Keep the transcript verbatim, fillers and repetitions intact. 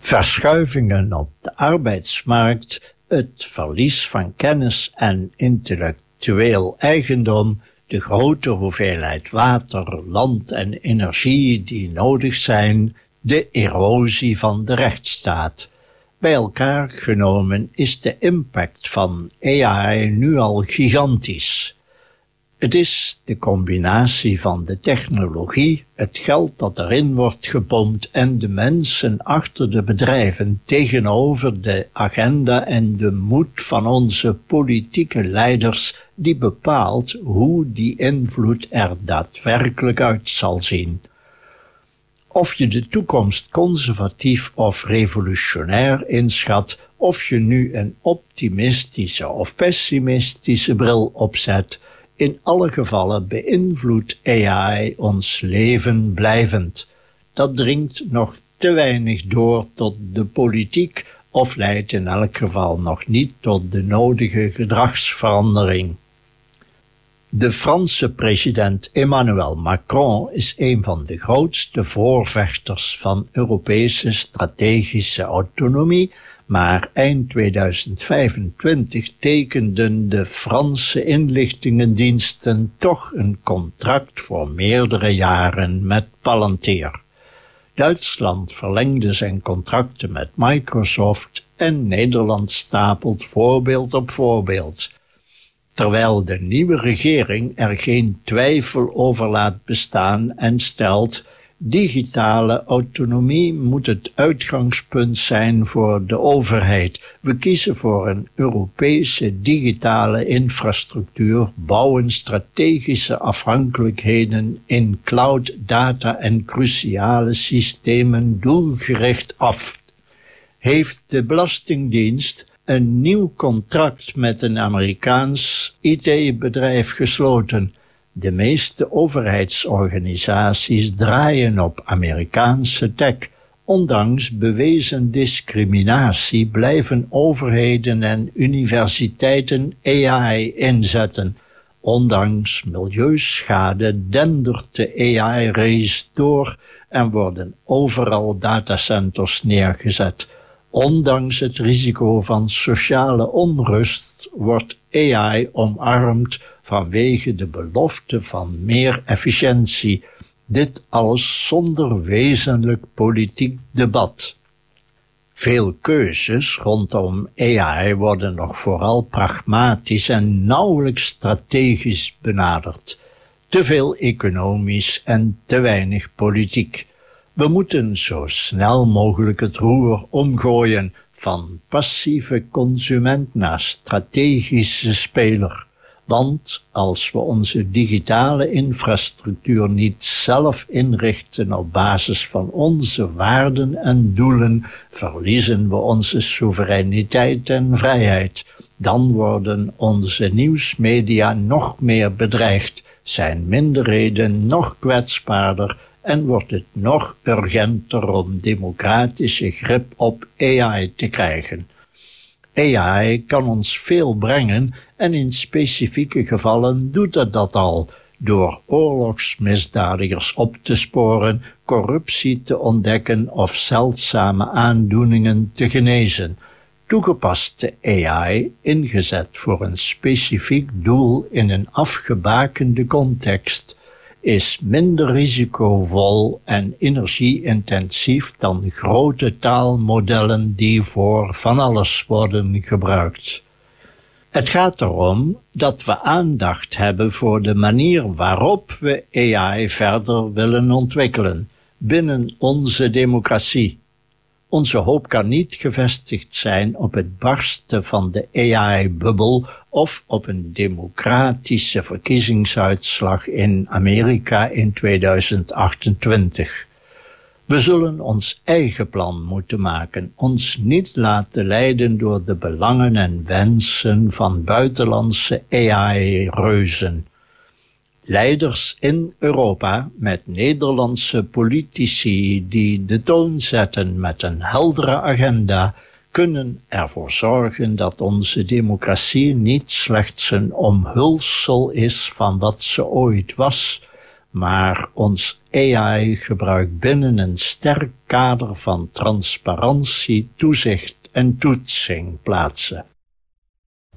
Verschuivingen op de arbeidsmarkt, het verlies van kennis en intellectueel eigendom, de grote hoeveelheid water, land en energie die nodig zijn, de erosie van de rechtsstaat. Bij elkaar genomen is de impact van A I nu al gigantisch. Het is de combinatie van de technologie, het geld dat erin wordt gepompt en de mensen achter de bedrijven tegenover de agenda en de moed van onze politieke leiders die bepaalt hoe die invloed er daadwerkelijk uit zal zien. Of je de toekomst conservatief of revolutionair inschat, of je nu een optimistische of pessimistische bril opzet, in alle gevallen beïnvloedt A I ons leven blijvend. Dat dringt nog te weinig door tot de politiek of leidt in elk geval nog niet tot de nodige gedragsverandering. De Franse president Emmanuel Macron is een van de grootste voorvechters van Europese strategische autonomie, maar eind tweeduizend vijfentwintig tekenden de Franse inlichtingendiensten toch een contract voor meerdere jaren met Palantir. Duitsland verlengde zijn contracten met Microsoft en Nederland stapelt voorbeeld op voorbeeld. Terwijl de nieuwe regering er geen twijfel over laat bestaan en stelt, digitale autonomie moet het uitgangspunt zijn voor de overheid. We kiezen voor een Europese digitale infrastructuur, bouwen strategische afhankelijkheden in cloud, data en cruciale systemen doelgericht af. Heeft de Belastingdienst een nieuw contract met een Amerikaans I T-bedrijf gesloten. De meeste overheidsorganisaties draaien op Amerikaanse tech. Ondanks bewezen discriminatie blijven overheden en universiteiten A I inzetten. Ondanks milieuschade dendert de A I-race door en worden overal datacenters neergezet. Ondanks het risico van sociale onrust wordt A I omarmd vanwege de belofte van meer efficiëntie. Dit alles zonder wezenlijk politiek debat. Veel keuzes rondom A I worden nog vooral pragmatisch en nauwelijks strategisch benaderd. Te veel economisch en te weinig politiek. We moeten zo snel mogelijk het roer omgooien van passieve consument naar strategische speler. Want als we onze digitale infrastructuur niet zelf inrichten op basis van onze waarden en doelen, verliezen we onze soevereiniteit en vrijheid. Dan worden onze nieuwsmedia nog meer bedreigd, zijn minderheden nog kwetsbaarder en wordt het nog urgenter om democratische grip op A I te krijgen. A I kan ons veel brengen en in specifieke gevallen doet het dat al, door oorlogsmisdadigers op te sporen, corruptie te ontdekken of zeldzame aandoeningen te genezen. Toegepaste A I, ingezet voor een specifiek doel in een afgebakende context, is minder risicovol en energie-intensief dan grote taalmodellen die voor van alles worden gebruikt. Het gaat erom dat we aandacht hebben voor de manier waarop we A I verder willen ontwikkelen binnen onze democratie. Onze hoop kan niet gevestigd zijn op het barsten van de A I-bubbel of op een democratische verkiezingsuitslag in Amerika in tweeduizend achtentwintig. We zullen ons eigen plan moeten maken, ons niet laten leiden door de belangen en wensen van buitenlandse A I-reuzen. Leiders in Europa met Nederlandse politici die de toon zetten met een heldere agenda, kunnen ervoor zorgen dat onze democratie niet slechts een omhulsel is van wat ze ooit was, maar ons A I-gebruik binnen een sterk kader van transparantie, toezicht en toetsing plaatsen.